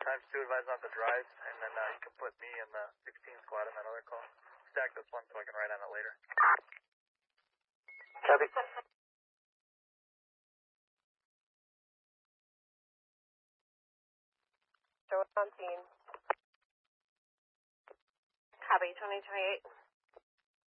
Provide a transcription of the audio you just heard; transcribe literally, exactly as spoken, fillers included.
times two advise on the drive, and then uh, you can put me and the sixteen squad in that other call. Stack this one so I can write on it later. Copy. Show it on team. Copy, twenty twenty-eight.